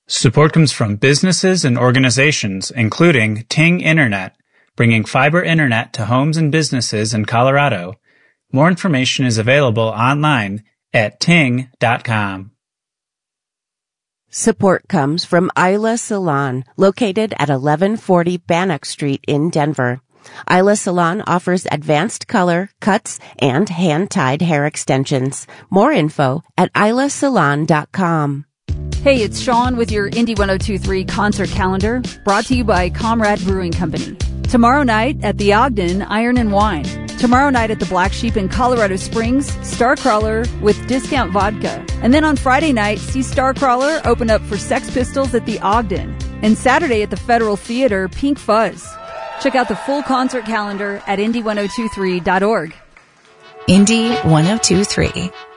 Support comes from businesses and organizations, including Ting Internet, bringing fiber internet to homes and businesses in Colorado. More information is available online at ting.com. Support comes from Isla Salon, located at 1140 Bannock Street in Denver. Isla Salon offers advanced color, cuts, and hand-tied hair extensions. More info at islasalon.com. Hey, it's Sean with your Indie 102.3 concert calendar, brought to you by Comrade Brewing Company. Tomorrow night at the Ogden, Iron and Wine. Tomorrow night at the Black Sheep in Colorado Springs, Starcrawler with Discount Vodka. And then on Friday night, see Starcrawler open up for Sex Pistols at the Ogden. And Saturday at the Federal Theater, Pink Fuzz. Check out the full concert calendar at indie1023.org. Indie 102.3.